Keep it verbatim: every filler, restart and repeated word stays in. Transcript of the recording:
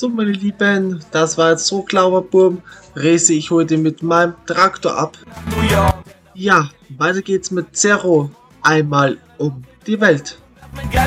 So, meine Lieben, das war jetzt so Klauberburm. Race ich heute mit meinem Traktor ab. Ja, weiter geht's mit Zero. Einmal um die Welt.